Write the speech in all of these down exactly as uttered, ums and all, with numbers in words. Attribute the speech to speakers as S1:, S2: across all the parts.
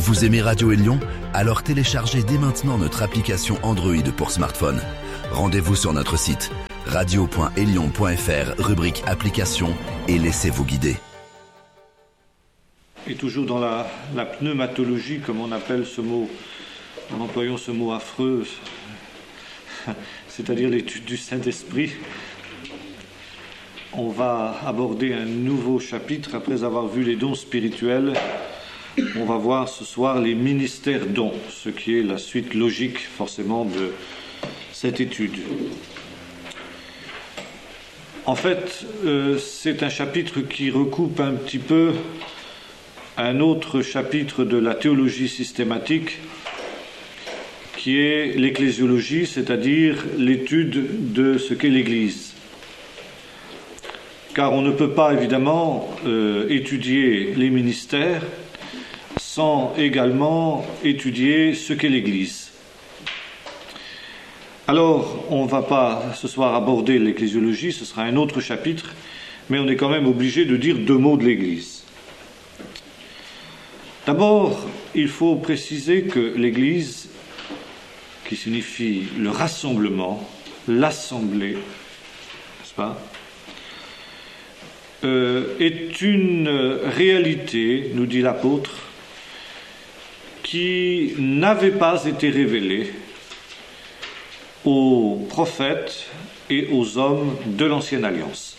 S1: Vous aimez Radio Élion? Alors téléchargez dès maintenant notre application Android pour smartphone. Rendez-vous sur notre site radio point élion point f r, rubrique application, et laissez-vous guider.
S2: Et toujours dans la, la pneumatologie, comme on appelle ce mot, en employant ce mot affreux, c'est-à-dire l'étude du Saint-Esprit, on va aborder un nouveau chapitre après avoir vu les dons spirituels. On va voir ce soir les ministères dons, ce qui est la suite logique forcément de cette étude. En fait, euh, c'est un chapitre qui recoupe un petit peu un autre chapitre de la théologie systématique, qui est l'ecclésiologie, c'est-à-dire l'étude de ce qu'est l'Église. Car on ne peut pas évidemment euh, étudier les ministères sans également étudier ce qu'est l'Église. Alors, on ne va pas ce soir aborder l'ecclésiologie, ce sera un autre chapitre, mais on est quand même obligé de dire deux mots de l'Église. D'abord, il faut préciser que l'Église, qui signifie le rassemblement, l'assemblée, n'est-ce pas, euh, est une réalité, nous dit l'apôtre, qui n'avait pas été révélée aux prophètes et aux hommes de l'Ancienne Alliance,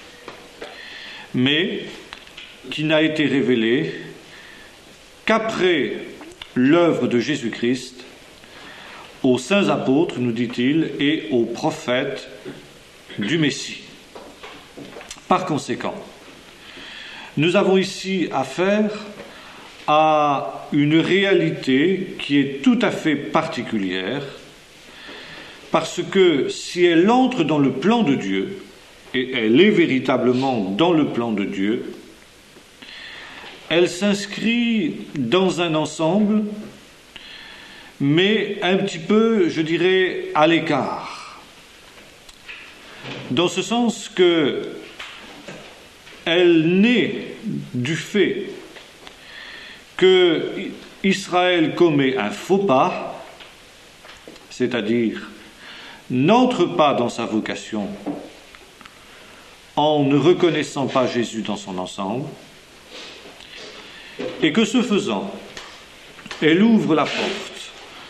S2: mais qui n'a été révélée qu'après l'œuvre de Jésus-Christ, aux saints apôtres, nous dit-il, et aux prophètes du Messie. Par conséquent, nous avons ici affaire à une réalité qui est tout à fait particulière, parce que si elle entre dans le plan de Dieu, et elle est véritablement dans le plan de Dieu, elle s'inscrit dans un ensemble, mais un petit peu, je dirais, à l'écart. Dans ce sens que elle naît du fait que Israël commet un faux pas, c'est-à-dire n'entre pas dans sa vocation en ne reconnaissant pas Jésus dans son ensemble, et que ce faisant, elle ouvre la porte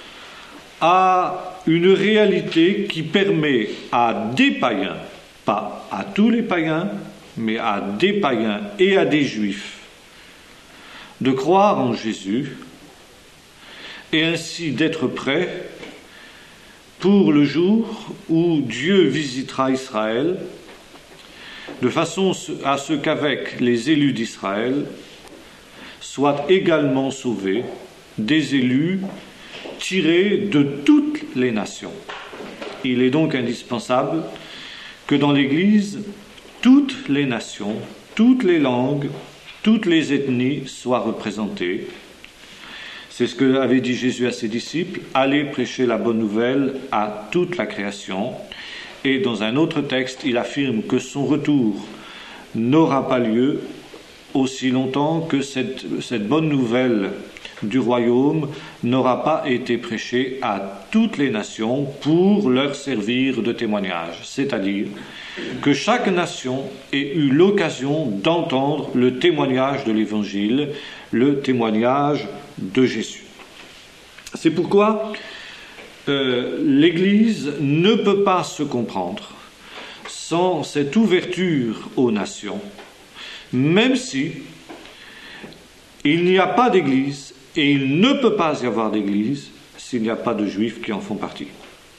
S2: à une réalité qui permet à des païens, pas à tous les païens, mais à des païens et à des juifs, de croire en Jésus et ainsi d'être prêts pour le jour où Dieu visitera Israël, de façon à ce qu'avec les élus d'Israël soient également sauvés des élus tirés de toutes les nations. Il est donc indispensable que dans l'Église, toutes les nations, toutes les langues, toutes les ethnies soient représentées. C'est ce que avait dit Jésus à ses disciples, « Allez prêcher la bonne nouvelle à toute la création ». Et dans un autre texte, il affirme que son retour n'aura pas lieu aussi longtemps que cette, cette bonne nouvelle du royaume n'aura pas été prêchée à toutes les nations pour leur servir de témoignage. C'est-à-dire que chaque nation ait eu l'occasion d'entendre le témoignage de l'Évangile, le témoignage de Jésus. C'est pourquoi euh, l'Église ne peut pas se comprendre sans cette ouverture aux nations, même si il n'y a pas d'Église et il ne peut pas y avoir d'Église s'il n'y a pas de Juifs qui en font partie.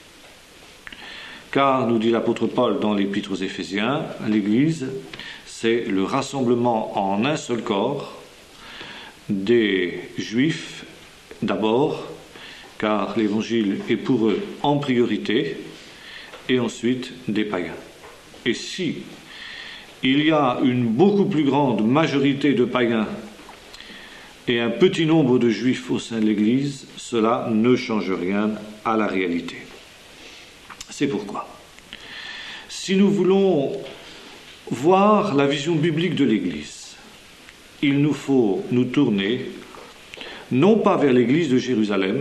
S2: Car, nous dit l'apôtre Paul dans l'Épître aux Éphésiens, l'Église, c'est le rassemblement en un seul corps des Juifs d'abord, car l'Évangile est pour eux en priorité, et ensuite des païens. Et si il y a une beaucoup plus grande majorité de païens et un petit nombre de Juifs au sein de l'Église, cela ne change rien à la réalité. C'est pourquoi, si nous voulons voir la vision biblique de l'Église, il nous faut nous tourner non pas vers l'église de Jérusalem,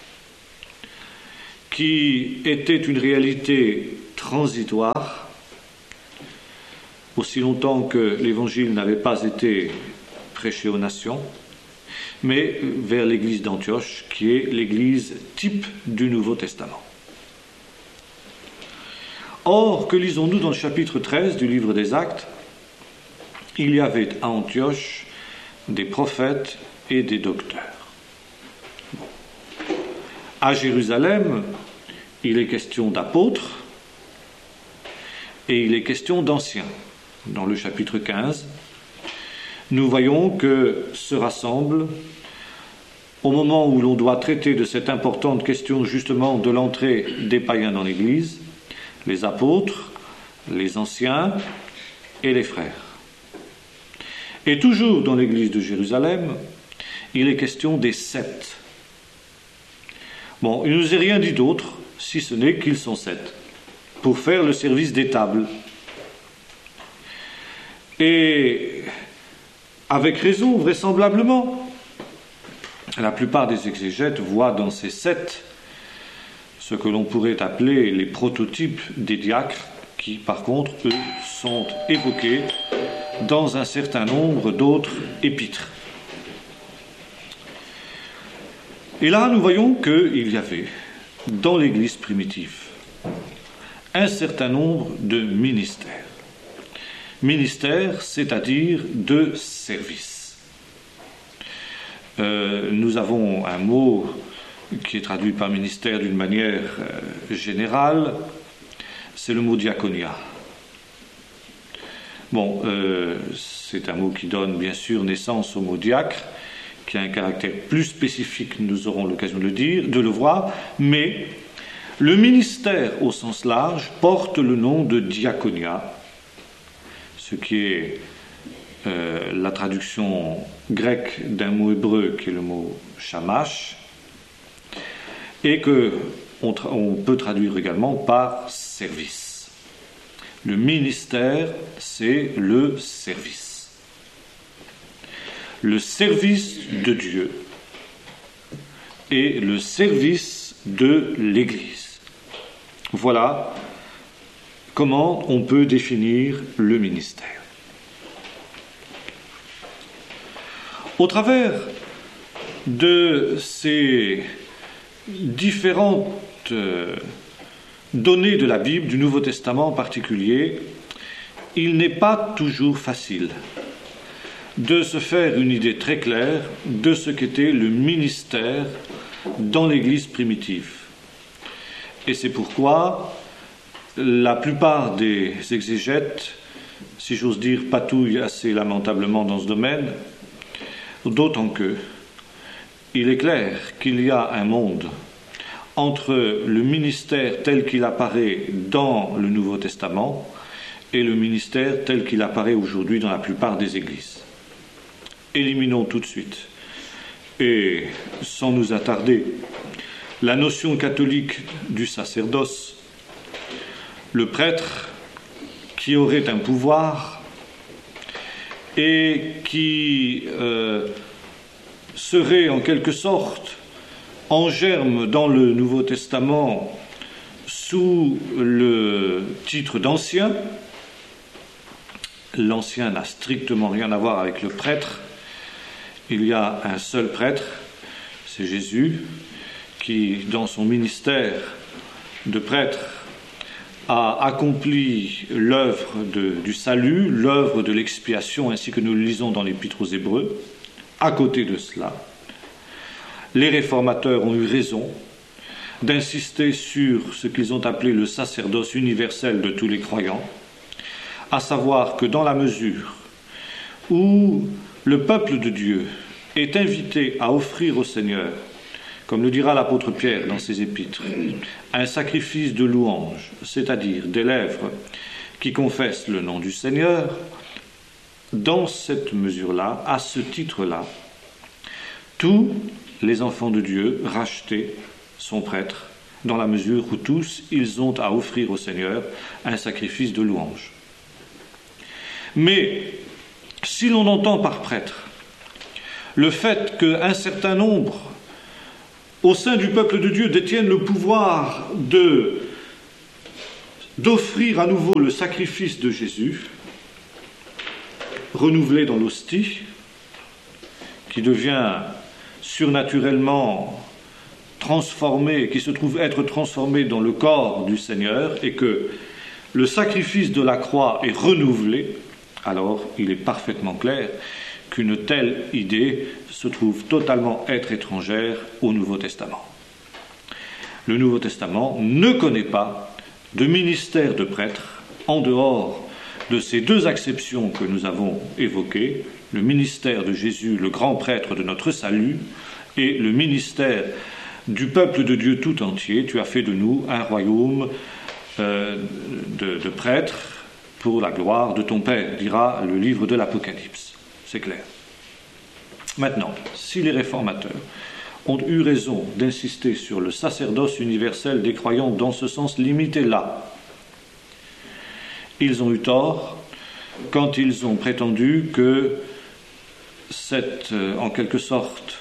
S2: qui était une réalité transitoire, aussi longtemps que l'évangile n'avait pas été prêché aux nations, mais vers l'église d'Antioche, qui est l'église type du Nouveau Testament. Or, que lisons-nous dans le chapitre treize du livre des Actes? Il y avait à Antioche des prophètes et des docteurs. À Jérusalem, il est question d'apôtres et il est question d'anciens. Dans le chapitre quinze, nous voyons que se rassemblent, au moment où l'on doit traiter de cette importante question justement de l'entrée des païens dans l'Église, les apôtres, les anciens et les frères. Et toujours dans l'Église de Jérusalem, il est question des sept. Bon, il ne nous est rien dit d'autre, si ce n'est qu'ils sont sept, pour faire le service des tables. Et avec raison, vraisemblablement, la plupart des exégètes voient dans ces sept ce que l'on pourrait appeler les prototypes des diacres, qui par contre, eux, sont évoqués dans un certain nombre d'autres épîtres. Et là, nous voyons qu'il y avait, dans l'Église primitive, un certain nombre de ministères. Ministères, c'est-à-dire de service. Euh, nous avons un mot qui est traduit par ministère d'une manière euh, générale, c'est le mot diaconia. Bon, euh, c'est un mot qui donne bien sûr naissance au mot diacre, qui a un caractère plus spécifique, nous aurons l'occasion de le dire, de le voir, mais le ministère au sens large porte le nom de diaconia, ce qui est euh, la traduction grecque d'un mot hébreu qui est le mot shamash, et que on, tra- on peut traduire également par service. Le ministère, c'est le service. Le service de Dieu et le service de l'Église. Voilà comment on peut définir le ministère. Au travers de ces différentes euh, données de la Bible, du Nouveau Testament en particulier, il n'est pas toujours facile de se faire une idée très claire de ce qu'était le ministère dans l'Église primitive. Et c'est pourquoi la plupart des exégètes, si j'ose dire, patouillent assez lamentablement dans ce domaine, d'autant que il est clair qu'il y a un monde entre le ministère tel qu'il apparaît dans le Nouveau Testament et le ministère tel qu'il apparaît aujourd'hui dans la plupart des églises. Éliminons tout de suite, et sans nous attarder, la notion catholique du sacerdoce, le prêtre qui aurait un pouvoir et qui euh, serait en quelque sorte en germe dans le Nouveau Testament sous le titre d'ancien. L'ancien n'a strictement rien à voir avec le prêtre. Il y a un seul prêtre, c'est Jésus, qui, dans son ministère de prêtre, a accompli l'œuvre de, du salut, l'œuvre de l'expiation, ainsi que nous le lisons dans l'Épître aux Hébreux. À côté de cela, les réformateurs ont eu raison d'insister sur ce qu'ils ont appelé le sacerdoce universel de tous les croyants, à savoir que dans la mesure où le peuple de Dieu est invité à offrir au Seigneur, comme le dira l'apôtre Pierre dans ses épîtres, un sacrifice de louange, c'est-à-dire des lèvres qui confessent le nom du Seigneur, dans cette mesure-là, à ce titre-là, tous les enfants de Dieu rachetés sont prêtres, dans la mesure où tous ils ont à offrir au Seigneur un sacrifice de louange. Mais si l'on entend par prêtre le fait qu'un certain nombre au sein du peuple de Dieu détiennent le pouvoir de, d'offrir à nouveau le sacrifice de Jésus, renouvelé dans l'hostie, qui devient surnaturellement transformé, qui se trouve être transformé dans le corps du Seigneur, et que le sacrifice de la croix est renouvelé, alors il est parfaitement clair qu'une telle idée se trouve totalement être étrangère au Nouveau Testament. Le Nouveau Testament ne connaît pas de ministère de prêtre en dehors de ces deux acceptions que nous avons évoquées, le ministère de Jésus, le grand prêtre de notre salut, et le ministère du peuple de Dieu tout entier. Tu as fait de nous un royaume euh, de, de prêtres pour la gloire de ton Père, dira le livre de l'Apocalypse. C'est clair. Maintenant, si les réformateurs ont eu raison d'insister sur le sacerdoce universel des croyants dans ce sens limité-là, ils ont eu tort quand ils ont prétendu que cette, en quelque sorte,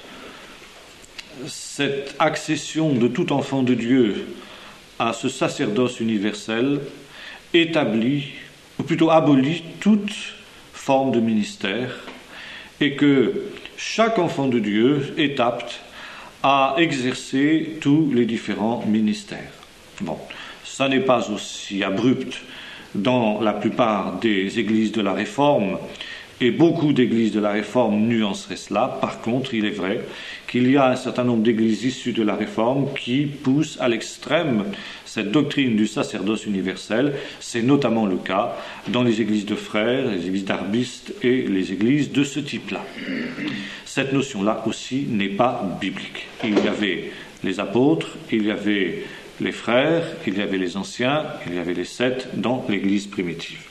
S2: cette accession de tout enfant de Dieu à ce sacerdoce universel établit, ou plutôt abolit, toute forme de ministère, et que chaque enfant de Dieu est apte à exercer tous les différents ministères. Bon, ça n'est pas aussi abrupt dans la plupart des églises de la Réforme, et beaucoup d'églises de la Réforme nuanceraient cela. Par contre, il est vrai qu'il y a un certain nombre d'églises issues de la Réforme qui poussent à l'extrême cette doctrine du sacerdoce universel. C'est notamment le cas dans les églises de frères, les églises d'arbistes et les églises de ce type-là. Cette notion-là aussi n'est pas biblique. Il y avait les apôtres, il y avait les frères, il y avait les anciens, il y avait les sept dans l'Église primitive.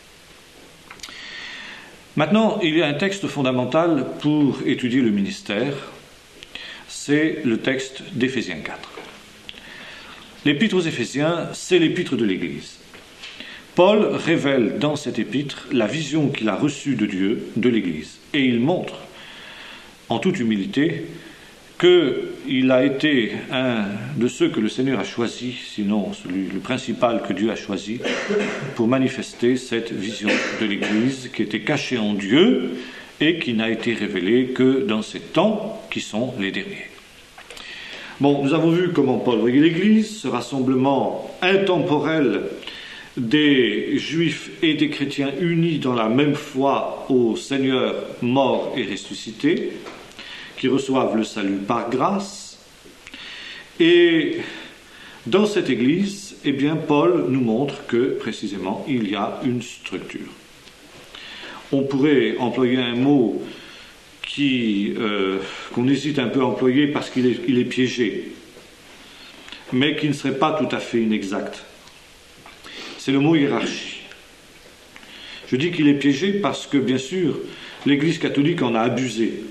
S2: Maintenant, il y a un texte fondamental pour étudier le ministère, c'est le texte d'Éphésiens quatre. L'épître aux Éphésiens, c'est l'épître de l'Église. Paul révèle dans cette épître la vision qu'il a reçue de Dieu, de l'Église, et il montre, en toute humilité, qu'il a été un de ceux que le Seigneur a choisi, sinon celui, le principal que Dieu a choisi, pour manifester cette vision de l'Église qui était cachée en Dieu et qui n'a été révélée que dans ces temps qui sont les derniers. Bon, nous avons vu comment Paul voyait l'Église, ce rassemblement intemporel des Juifs et des chrétiens unis dans la même foi au Seigneur mort et ressuscité, qui reçoivent le salut par grâce. Et dans cette Église, eh bien, Paul nous montre que, précisément, il y a une structure. On pourrait employer un mot qui, euh, qu'on hésite un peu à employer parce qu'il est, il est piégé, mais qui ne serait pas tout à fait inexact. C'est le mot hiérarchie. Je dis qu'il est piégé parce que, bien sûr, l'Église catholique en a abusé.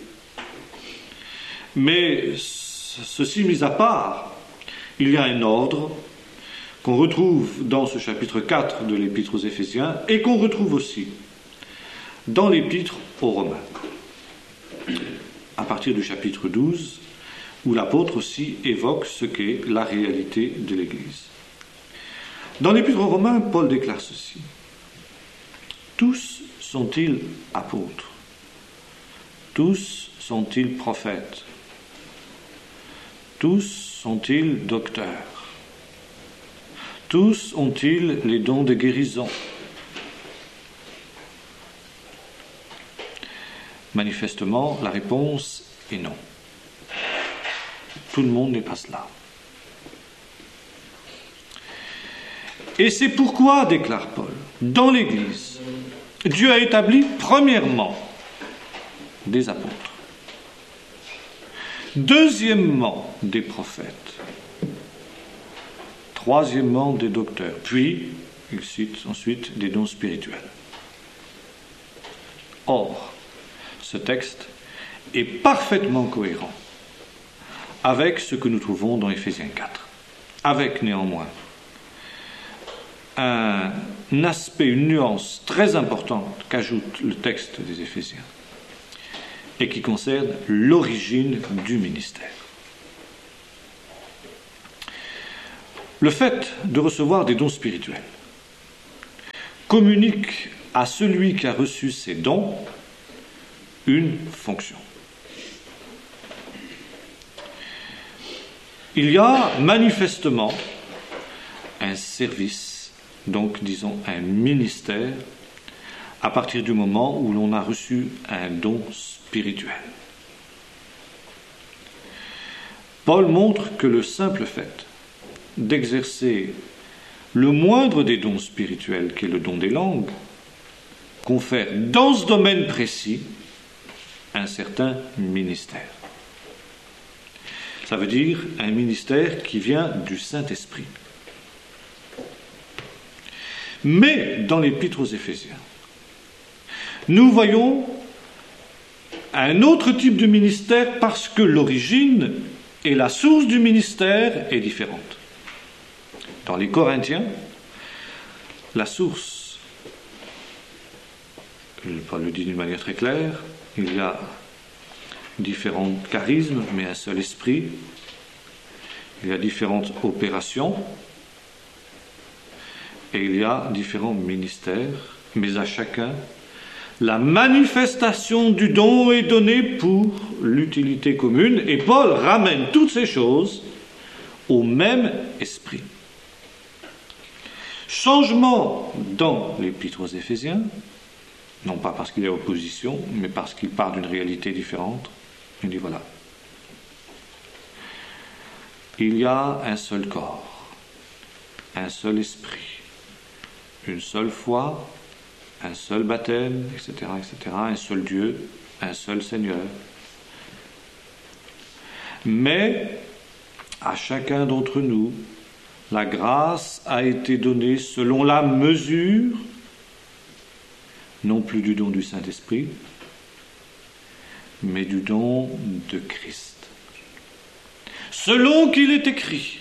S2: Mais ceci mis à part, il y a un ordre qu'on retrouve dans ce chapitre quatre de l'Épître aux Éphésiens et qu'on retrouve aussi dans l'Épître aux Romains, à partir du chapitre douze, où l'apôtre aussi évoque ce qu'est la réalité de l'Église. Dans l'Épître aux Romains, Paul déclare ceci: tous sont-ils apôtres? Tous sont-ils prophètes? Tous sont-ils docteurs? Tous ont-ils les dons de guérison? Manifestement, la réponse est non. Tout le monde n'est pas cela. Et c'est pourquoi, déclare Paul, dans l'Église, Dieu a établi premièrement des apôtres. Deuxièmement, des prophètes. Troisièmement, des docteurs. Puis, il cite ensuite des dons spirituels. Or, ce texte est parfaitement cohérent avec ce que nous trouvons dans Éphésiens quatre. Avec néanmoins un aspect, une nuance très importante qu'ajoute le texte des Éphésiens. et qui concerne l'origine du ministère. Le fait de recevoir des dons spirituels communique à celui qui a reçu ces dons une fonction. Il y a manifestement un service, donc disons un ministère, à partir du moment où l'on a reçu un don spirituel. Paul montre que le simple fait d'exercer le moindre des dons spirituels, qui est le don des langues, confère dans ce domaine précis un certain ministère. Ça veut dire un ministère qui vient du Saint-Esprit. Mais dans l'Épître aux Éphésiens, nous voyons un autre type de ministère parce que l'origine et la source du ministère est différente. Dans les Corinthiens, la source, Paul le dit d'une manière très claire, il y a différents charismes, mais un seul esprit. Il y a différentes opérations et il y a différents ministères, mais à chacun, la manifestation du don est donnée pour l'utilité commune, et Paul ramène toutes ces choses au même esprit. Changement dans l'Épître aux Éphésiens, non pas parce qu'il y a opposition, mais parce qu'il part d'une réalité différente. Il dit voilà, il y a un seul corps, un seul esprit, une seule foi, un seul baptême, et cetera, et cetera, un seul Dieu, un seul Seigneur. Mais à chacun d'entre nous, la grâce a été donnée selon la mesure, non plus du don du Saint-Esprit, mais du don de Christ. Selon qu'il est écrit.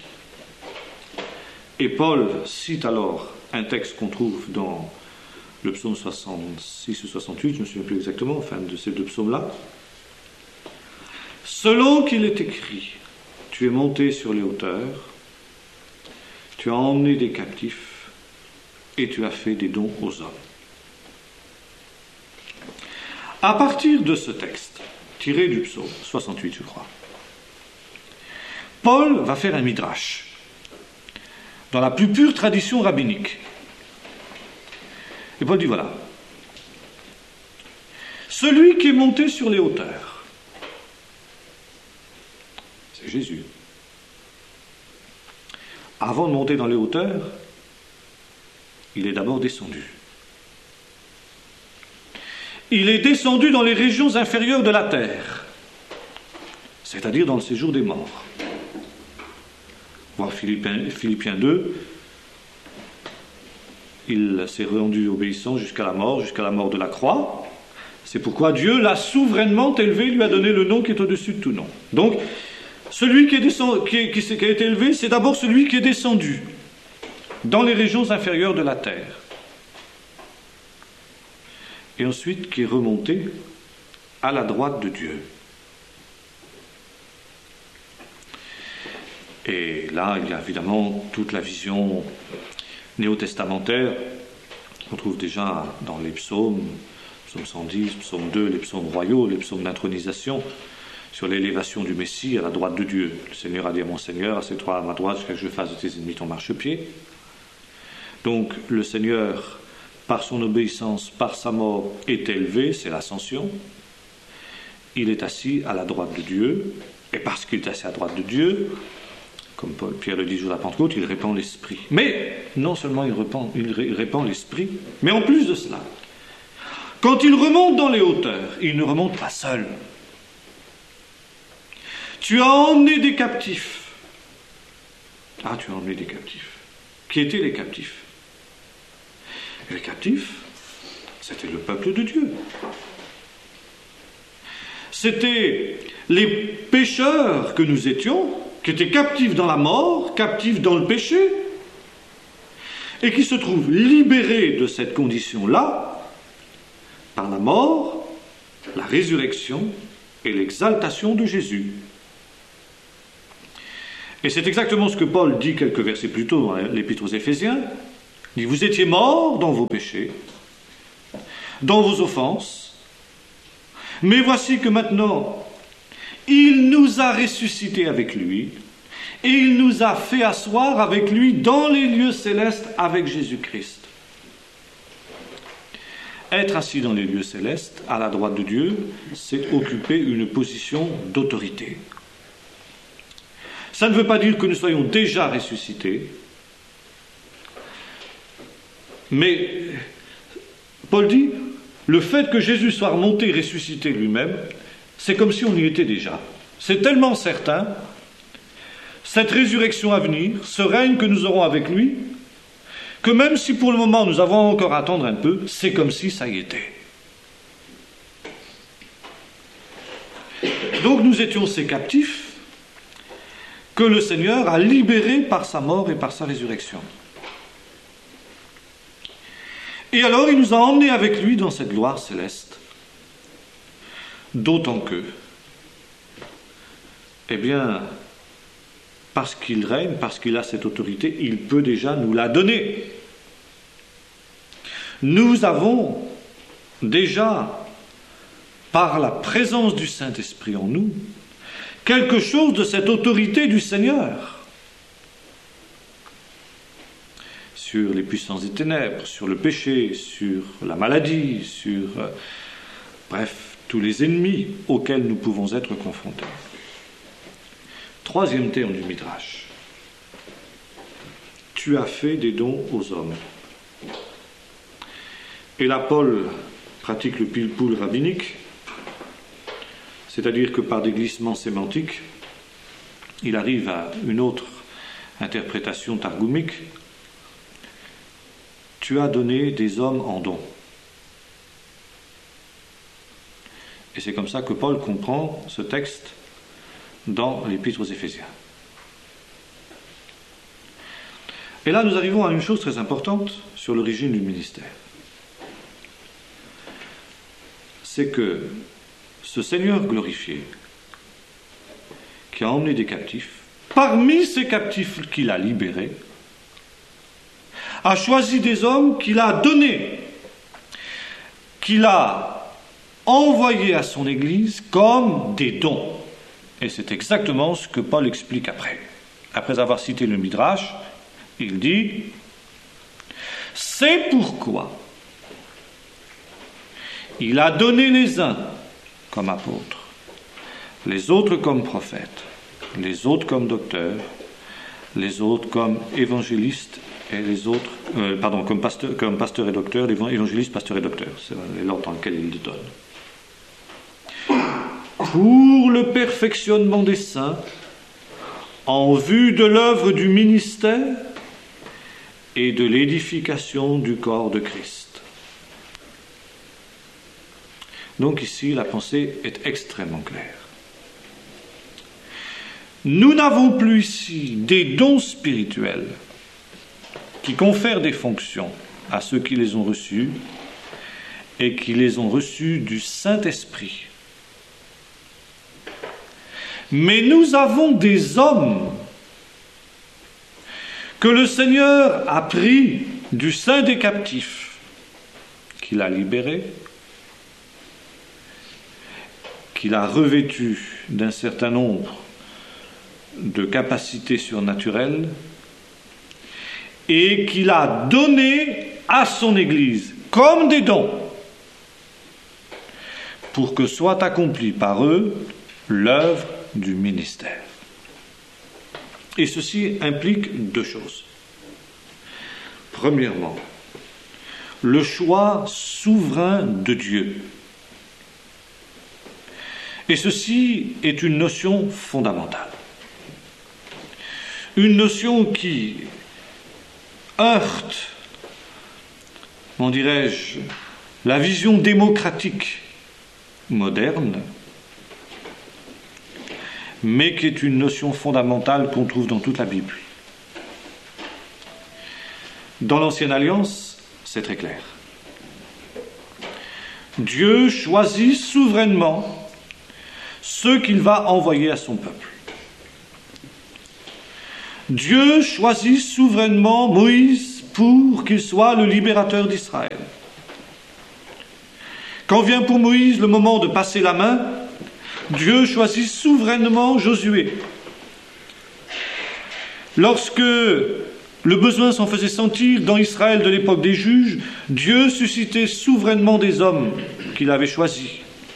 S2: Et Paul cite alors un texte qu'on trouve dans le psaume soixante-six ou soixante-huit, je ne me souviens plus exactement, enfin de ces deux psaumes-là. Selon qu'il est écrit, tu es monté sur les hauteurs, tu as emmené des captifs et tu as fait des dons aux hommes. À partir de ce texte, tiré du psaume soixante-huit, je crois, Paul va faire un midrash, dans la plus pure tradition rabbinique. Et Paul dit voilà, celui qui est monté sur les hauteurs, c'est Jésus. Avant de monter dans les hauteurs, il est d'abord descendu. Il est descendu dans les régions inférieures de la terre, c'est-à-dire dans le séjour des morts. Voir Philippiens, Philippiens deux, il s'est rendu obéissant jusqu'à la mort, jusqu'à la mort de la croix. C'est pourquoi Dieu l'a souverainement élevé, lui a donné le nom qui est au-dessus de tout nom. Donc, celui qui, est descend, qui, est, qui, qui a été élevé, c'est d'abord celui qui est descendu dans les régions inférieures de la terre. Et ensuite qui est remonté à la droite de Dieu. Et là, il y a évidemment toute la vision néo-testamentaire qu'on trouve déjà dans les psaumes, psaume cent dix, psaume deux, les psaumes royaux, les psaumes d'intronisation, sur l'élévation du Messie à la droite de Dieu. Le Seigneur a dit à mon Seigneur, assieds-toi à ma droite jusqu'à ce que je fasse de tes ennemis ton marchepied. Donc le Seigneur, par son obéissance, par sa mort, est élevé, c'est l'ascension. Il est assis à la droite de Dieu, et parce qu'il est assis à la droite de Dieu, comme Paul, Pierre le dit jour de la Pentecôte, il répand l'Esprit. Mais non seulement il répand, il répand l'Esprit, mais en plus de cela, quand il remonte dans les hauteurs, il ne remonte pas seul. Tu as emmené des captifs. Ah, tu as emmené des captifs. Qui étaient les captifs? Et les captifs, c'était le peuple de Dieu. C'était les pécheurs que nous étions, qui étaient captifs dans la mort, captifs dans le péché, et qui se trouvent libérés de cette condition-là par la mort, la résurrection et l'exaltation de Jésus. Et c'est exactement ce que Paul dit quelques versets plus tôt dans l'Épître aux Éphésiens. Il dit, vous étiez morts dans vos péchés, dans vos offenses, mais voici que maintenant, il nous a ressuscités avec lui, et il nous a fait asseoir avec lui dans les lieux célestes avec Jésus-Christ. Être assis dans les lieux célestes, à la droite de Dieu, c'est occuper une position d'autorité. Ça ne veut pas dire que nous soyons déjà ressuscités, mais Paul dit, le fait que Jésus soit remonté, ressuscité lui-même, c'est comme si on y était déjà. C'est tellement certain, cette résurrection à venir, ce règne que nous aurons avec lui, que même si pour le moment nous avons encore à attendre un peu, c'est comme si ça y était. Donc nous étions ces captifs que le Seigneur a libérés par sa mort et par sa résurrection. Et alors il nous a emmenés avec lui dans cette gloire céleste. D'autant que, eh bien, parce qu'il règne, parce qu'il a cette autorité, il peut déjà nous la donner. Nous avons déjà, par la présence du Saint-Esprit en nous, quelque chose de cette autorité du Seigneur. Sur les puissances des ténèbres, sur le péché, sur la maladie, sur, euh, bref, tous les ennemis auxquels nous pouvons être confrontés. Troisième terme du Midrash. Tu as fait des dons aux hommes. Et là, Paul pratique le pilpoul rabbinique, c'est-à-dire que par des glissements sémantiques, il arrive à une autre interprétation targoumique. Tu as donné des hommes en don. Et c'est comme ça que Paul comprend ce texte dans l'Épître aux Éphésiens. Et là, nous arrivons à une chose très importante sur l'origine du ministère. C'est que ce Seigneur glorifié, qui a emmené des captifs, parmi ces captifs qu'il a libérés, a choisi des hommes qu'il a donnés, qu'il a envoyés à son Église comme des dons. Et c'est exactement ce que Paul explique après. Après avoir cité le Midrash, il dit « C'est pourquoi il a donné les uns comme apôtres, les autres comme prophètes, les autres comme docteurs, les autres comme évangélistes et les autres, euh, pardon, comme pasteurs comme pasteur et docteurs, évangélistes, pasteurs et docteurs. C'est l'ordre dans lequel il les donne. Pour le perfectionnement des saints, en vue de l'œuvre du ministère et de l'édification du corps de Christ. Donc ici, la pensée est extrêmement claire. Nous n'avons plus ici des dons spirituels qui confèrent des fonctions à ceux qui les ont reçus et qui les ont reçus du Saint-Esprit. Mais nous avons des hommes que le Seigneur a pris du sein des captifs, qu'il a libérés, qu'il a revêtus d'un certain nombre de capacités surnaturelles et qu'il a donné à son Église comme des dons pour que soit accomplie par eux l'œuvre du ministère. Et ceci implique deux choses. Premièrement, le choix souverain de Dieu. Et ceci est une notion fondamentale. Une notion qui heurte, comment dirais-je, la vision démocratique moderne, mais qui est une notion fondamentale qu'on trouve dans toute la Bible. Dans l'Ancienne Alliance, c'est très clair. Dieu choisit souverainement ceux qu'il va envoyer à son peuple. Dieu choisit souverainement Moïse pour qu'il soit le libérateur d'Israël. Quand vient pour Moïse le moment de passer la main, Dieu choisit souverainement Josué. Lorsque le besoin s'en faisait sentir dans Israël de l'époque des juges, Dieu suscitait souverainement des hommes qu'il avait choisis.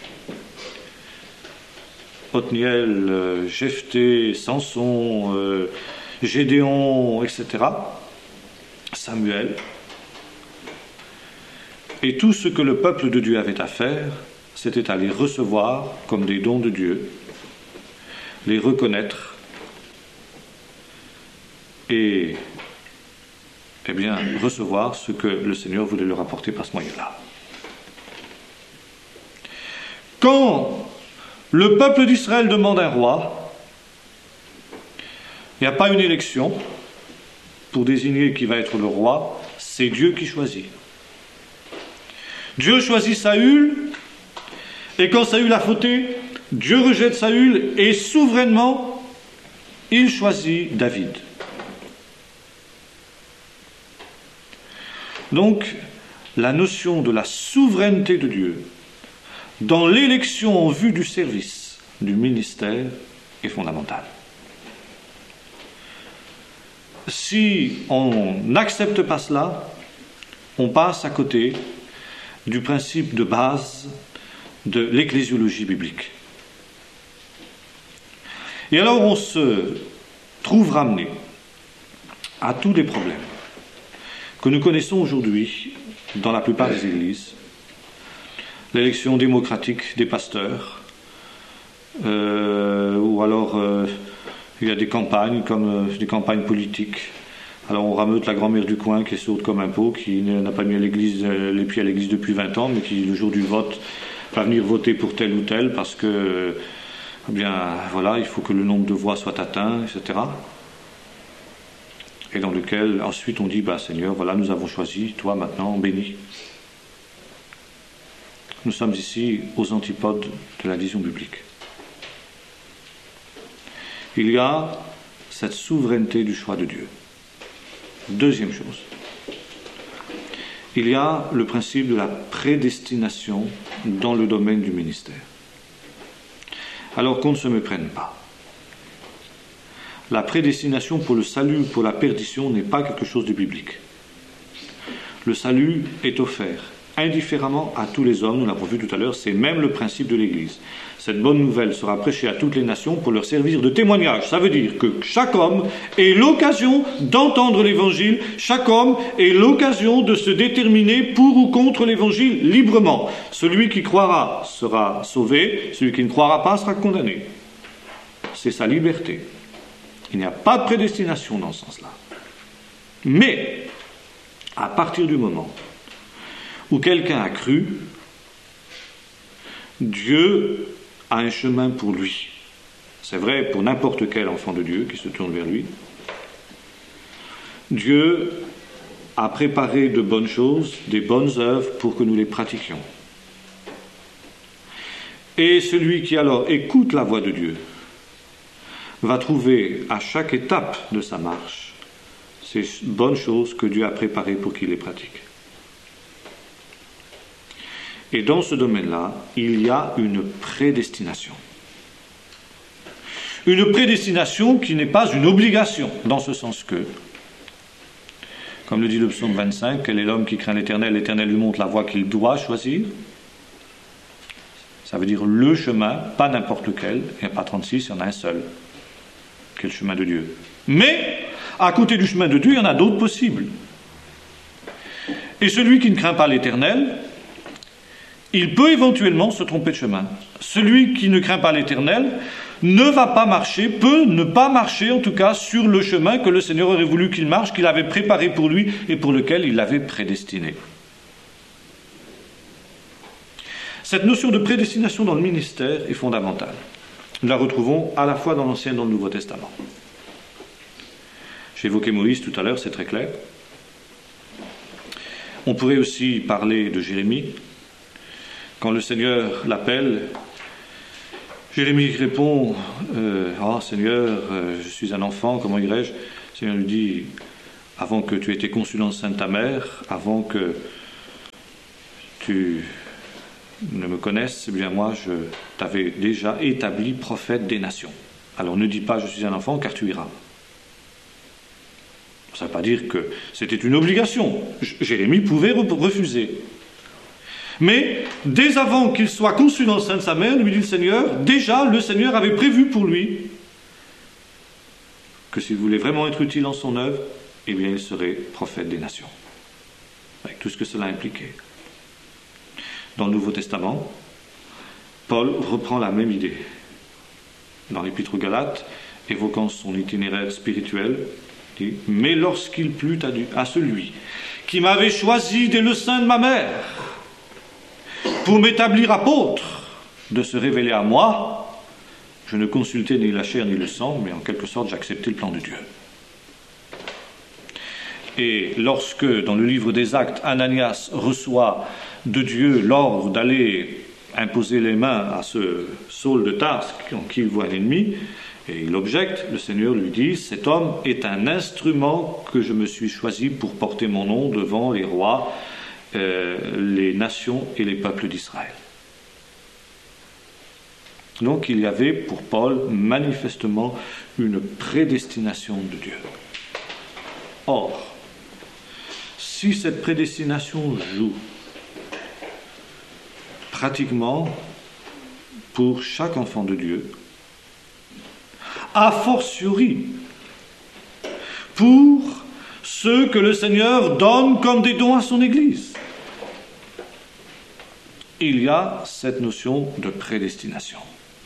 S2: Othniel, euh, Jephthé, Samson, euh, Gédéon, et cetera, Samuel. Et tout ce que le peuple de Dieu avait à faire, c'était à les recevoir comme des dons de Dieu, les reconnaître et eh bien, recevoir ce que le Seigneur voulait leur apporter par ce moyen-là. Quand le peuple d'Israël demande un roi, il n'y a pas une élection pour désigner qui va être le roi, c'est Dieu qui choisit. Dieu choisit Saül, et quand Saül a fauté, Dieu rejette Saül, et souverainement, il choisit David. Donc, la notion de la souveraineté de Dieu dans l'élection en vue du service, du ministère, est fondamentale. Si on n'accepte pas cela, on passe à côté du principe de base de l'ecclésiologie biblique. Et alors on se trouve ramené à tous les problèmes que nous connaissons aujourd'hui dans la plupart des églises. L'élection démocratique des pasteurs, euh, ou alors euh, il y a des campagnes comme euh, des campagnes politiques. Alors on rameute la grand-mère du coin qui est sourde comme un pot, qui n'a pas mis à l'église, euh, les pieds à l'église depuis vingt ans, mais qui le jour du vote va venir voter pour tel ou tel parce que, eh bien, voilà, il faut que le nombre de voix soit atteint, et cetera. Et dans lequel ensuite on dit, bah Seigneur, voilà, nous avons choisi, toi maintenant, bénis. Nous sommes ici aux antipodes de la vision biblique. Il y a cette souveraineté du choix de Dieu. Deuxième chose, il y a le principe de la prédestination dans le domaine du ministère. Alors qu'on ne se méprenne pas. La prédestination pour le salut ou pour la perdition n'est pas quelque chose de biblique. Le salut est offert indifféremment à tous les hommes, nous l'avons vu tout à l'heure, c'est même le principe de l'Église. Cette bonne nouvelle sera prêchée à toutes les nations pour leur servir de témoignage. Ça veut dire que chaque homme ait l'occasion d'entendre l'Évangile, chaque homme ait l'occasion de se déterminer pour ou contre l'Évangile librement. Celui qui croira sera sauvé, celui qui ne croira pas sera condamné. C'est sa liberté. Il n'y a pas de prédestination dans ce sens-là. Mais, à partir du moment où quelqu'un a cru, Dieu a un chemin pour lui. C'est vrai pour n'importe quel enfant de Dieu qui se tourne vers lui. Dieu a préparé de bonnes choses, des bonnes œuvres pour que nous les pratiquions. Et celui qui alors écoute la voix de Dieu va trouver à chaque étape de sa marche ces bonnes choses que Dieu a préparées pour qu'il les pratique. Et dans ce domaine-là, il y a une prédestination. Une prédestination qui n'est pas une obligation, dans ce sens que, comme le dit le psaume vingt-cinq, quel est l'homme qui craint l'Éternel, l'Éternel lui montre la voie qu'il doit choisir. Ça veut dire le chemin, pas n'importe lequel, il n'y a pas trente-six, il y en a un seul, qui est le chemin de Dieu. Mais, à côté du chemin de Dieu, il y en a d'autres possibles. Et celui qui ne craint pas l'Éternel, il peut éventuellement se tromper de chemin. Celui qui ne craint pas l'Éternel ne va pas marcher, peut ne pas marcher en tout cas sur le chemin que le Seigneur aurait voulu qu'il marche, qu'il avait préparé pour lui et pour lequel il l'avait prédestiné. Cette notion de prédestination dans le ministère est fondamentale. Nous la retrouvons à la fois dans l'Ancien et dans le Nouveau Testament. J'ai évoqué Moïse tout à l'heure, c'est très clair. On pourrait aussi parler de Jérémie. Quand le Seigneur l'appelle Jérémie répond euh, « Oh Seigneur, euh, je suis un enfant, comment irais-je » Le Seigneur lui dit « Avant que tu aies été conçu dans le sein de ta mère, avant que tu ne me connaisses, eh bien moi je t'avais déjà établi prophète des nations. Alors ne dis pas je suis un enfant car tu iras. » Ça ne veut pas dire que c'était une obligation. Jérémie pouvait refuser. Mais dès avant qu'il soit conçu dans le sein de sa mère, lui dit le Seigneur, déjà le Seigneur avait prévu pour lui que s'il voulait vraiment être utile en son œuvre, eh bien il serait prophète des nations. Avec tout ce que cela impliquait. Dans le Nouveau Testament, Paul reprend la même idée. Dans l'Épître aux Galates, évoquant son itinéraire spirituel, il dit « Mais lorsqu'il plut à, du, à celui qui m'avait choisi dès le sein de ma mère, pour m'établir apôtre, de se révéler à moi, je ne consultais ni la chair ni le sang, mais en quelque sorte j'acceptais le plan de Dieu. » Et lorsque, dans le livre des Actes, Ananias reçoit de Dieu l'ordre d'aller imposer les mains à ce Saul de Tarse, en qui il voit un ennemi, et il objecte, le Seigneur lui dit « Cet homme est un instrument que je me suis choisi pour porter mon nom devant les rois, Euh, les nations et les peuples d'Israël. » Donc il y avait pour Paul manifestement une prédestination de Dieu. Or, si cette prédestination joue pratiquement pour chaque enfant de Dieu, a fortiori pour ceux que le Seigneur donne comme des dons à son Église, il y a cette notion de prédestination.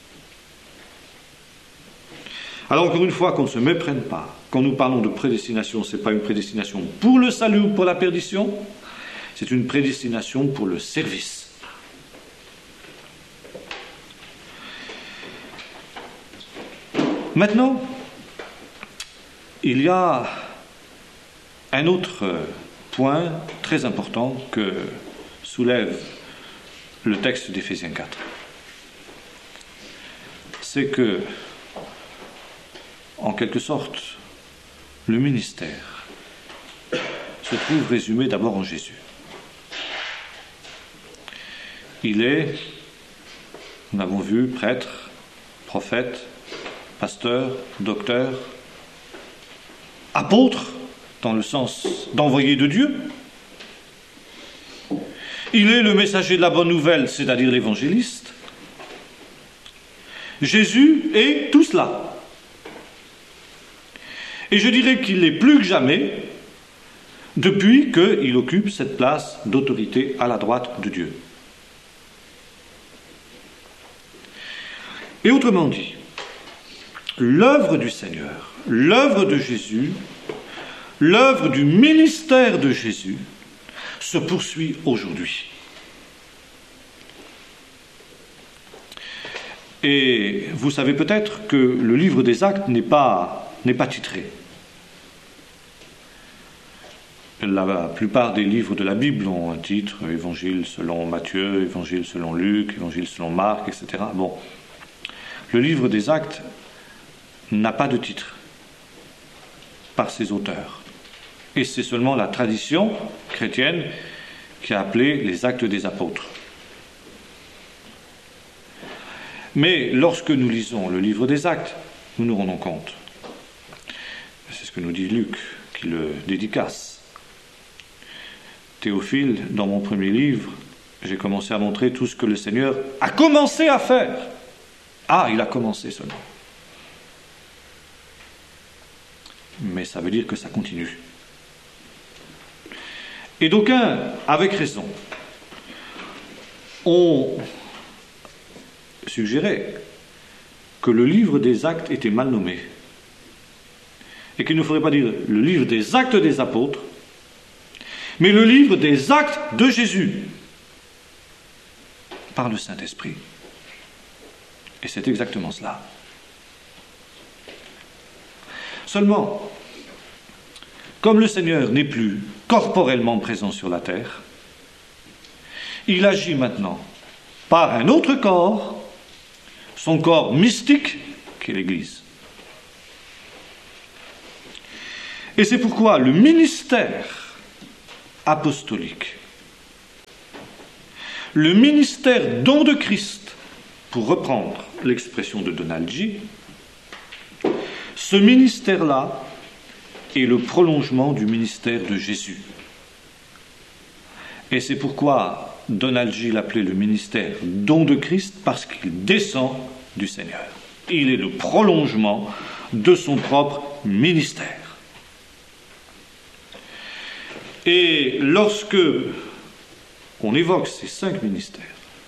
S2: Alors encore une fois, qu'on ne se méprenne pas. Quand nous parlons de prédestination, ce n'est pas une prédestination pour le salut ou pour la perdition, c'est une prédestination pour le service. Maintenant, il y a un autre point très important que soulève le texte d'Éphésiens quatre. C'est que, en quelque sorte, le ministère se trouve résumé d'abord en Jésus. Il est, nous l'avons vu, prêtre, prophète, pasteur, docteur, apôtre, dans le sens d'envoyé de Dieu. Il est le messager de la bonne nouvelle, c'est-à-dire l'évangéliste. Jésus est tout cela. Et je dirais qu'il l'est plus que jamais depuis qu'il occupe cette place d'autorité à la droite de Dieu. Et autrement dit, l'œuvre du Seigneur, l'œuvre de Jésus, l'œuvre du ministère de Jésus se poursuit aujourd'hui. Et vous savez peut-être que le livre des Actes n'est pas, n'est pas titré. La plupart des livres de la Bible ont un titre, Évangile selon Matthieu, Évangile selon Luc, Évangile selon Marc, et cetera. Bon, le livre des Actes n'a pas de titre par ses auteurs. Et c'est seulement la tradition chrétienne qui a appelé les Actes des Apôtres. Mais lorsque nous lisons le livre des Actes, nous nous rendons compte. C'est ce que nous dit Luc, qui le dédicace. Théophile, dans mon premier livre, j'ai commencé à montrer tout ce que le Seigneur a commencé à faire. Ah, il a commencé seulement. Mais ça veut dire que ça continue. Et d'aucuns, avec raison, ont suggéré que le livre des Actes était mal nommé. Et qu'il ne faudrait pas dire le livre des Actes des Apôtres, mais le livre des Actes de Jésus, par le Saint-Esprit. Et c'est exactement cela. Seulement, comme le Seigneur n'est plus corporellement présent sur la terre, il agit maintenant par un autre corps son corps mystique qu'est l'Église. Et c'est pourquoi le ministère apostolique, le ministère don de Christ, pour reprendre l'expression de Donald G., ce ministère-là est le prolongement du ministère de Jésus. Et c'est pourquoi Donald G. l'appelait le ministère don de Christ, parce qu'il descend du Seigneur. Il est le prolongement de son propre ministère. Et lorsque on évoque ces cinq ministères,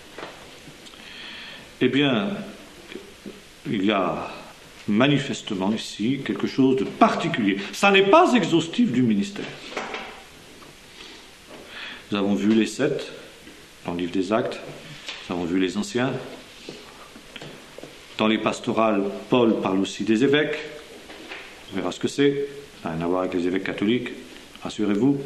S2: eh bien, il y a manifestement ici quelque chose de particulier. Ça n'est pas exhaustif du ministère. Nous avons vu les sept dans le livre des Actes, nous avons vu les anciens. Dans les pastorales, Paul parle aussi des évêques. On verra ce que c'est. Ça n'a rien à voir avec les évêques catholiques, rassurez-vous.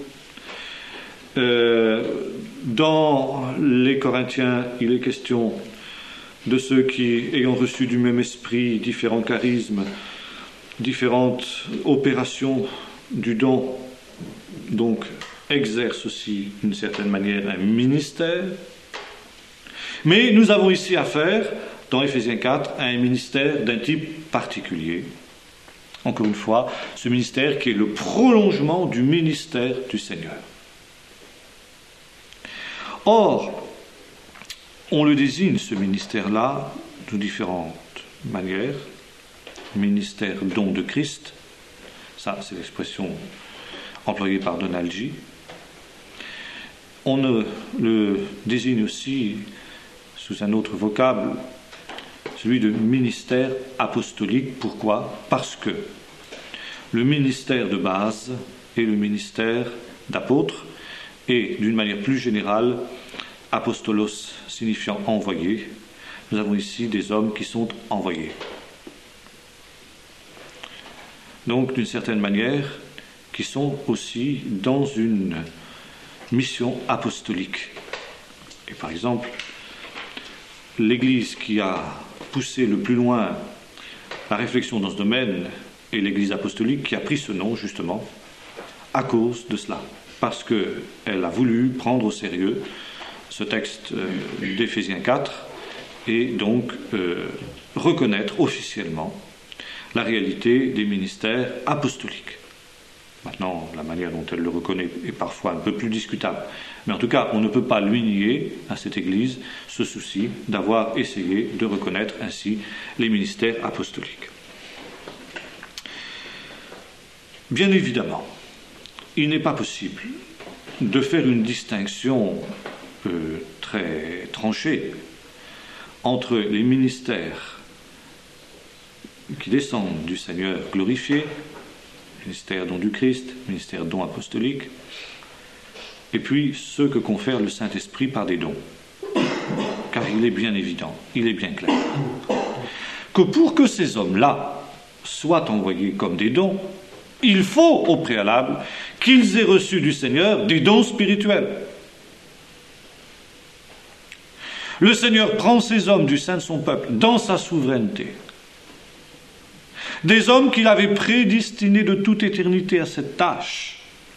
S2: Euh, dans les Corinthiens, il est question de ceux qui, ayant reçu du même esprit, différents charismes, différentes opérations du don, donc exercent aussi d'une certaine manière un ministère. Mais nous avons ici affaire, dans Éphésiens quatre, à un ministère d'un type particulier. Encore une fois, ce ministère qui est le prolongement du ministère du Seigneur. Or, on le désigne, ce ministère-là, de différentes manières. Ministère don de Christ, ça c'est l'expression employée par Donald G. On ne le désigne aussi sous un autre vocable, celui de ministère apostolique. Pourquoi ? Parce que le ministère de base est le ministère d'apôtre, et d'une manière plus générale, apostolos signifiant envoyé. Nous avons ici des hommes qui sont envoyés. Donc, d'une certaine manière, qui sont aussi dans une mission apostolique. Et par exemple, l'Église qui a poussé le plus loin la réflexion dans ce domaine est l'Église apostolique, qui a pris ce nom justement à cause de cela, parce qu'elle a voulu prendre au sérieux ce texte euh, d'Éphésiens quatre et donc euh, reconnaître officiellement la réalité des ministères apostoliques. Maintenant, la manière dont elle le reconnaît est parfois un peu plus discutable, mais en tout cas, on ne peut pas lui nier à cette Église ce souci d'avoir essayé de reconnaître ainsi les ministères apostoliques. Bien évidemment, il n'est pas possible de faire une distinction euh, très tranchée entre les ministères qui descendent du Seigneur glorifié, ministère don du Christ, ministère don apostolique, et puis ceux que confère le Saint-Esprit par des dons. Car il est bien évident, il est bien clair, que pour que ces hommes-là soient envoyés comme des dons, il faut au préalable qu'ils aient reçu du Seigneur des dons spirituels. Le Seigneur prend ces hommes du sein de son peuple dans sa souveraineté, des hommes qu'il avait prédestinés de toute éternité à cette tâche,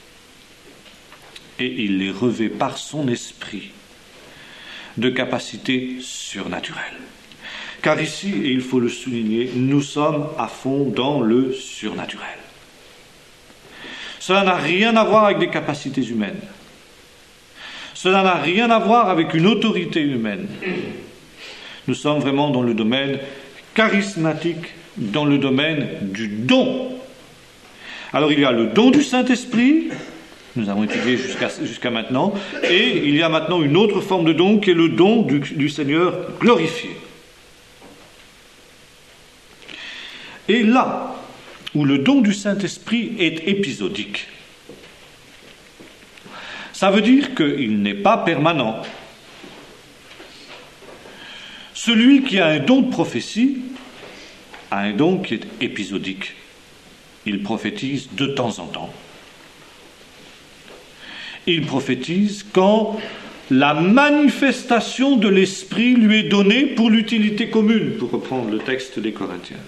S2: et il les revêt par son esprit de capacités surnaturelles. Car ici, et il faut le souligner, nous sommes à fond dans le surnaturel. Cela n'a rien à voir avec des capacités humaines. Cela n'a rien à voir avec une autorité humaine. Nous sommes vraiment dans le domaine charismatique, dans le domaine du don. Alors il y a le don du Saint-Esprit, nous avons étudié jusqu'à, jusqu'à maintenant, et il y a maintenant une autre forme de don qui est le don du, du Seigneur glorifié. Et là où le don du Saint-Esprit est épisodique, ça veut dire qu'il n'est pas permanent. Celui qui a un don de prophétie a un don qui est épisodique. Il prophétise de temps en temps. Il prophétise quand la manifestation de l'Esprit lui est donnée pour l'utilité commune, pour reprendre le texte des Corinthiens.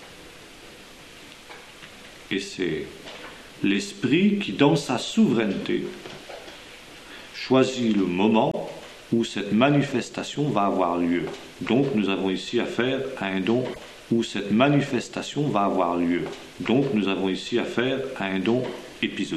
S2: Et c'est l'Esprit qui, dans sa souveraineté, choisit le moment où cette manifestation va avoir lieu. Donc nous avons ici affaire à un don où cette manifestation va avoir lieu. Donc nous avons ici affaire à un don épisodique.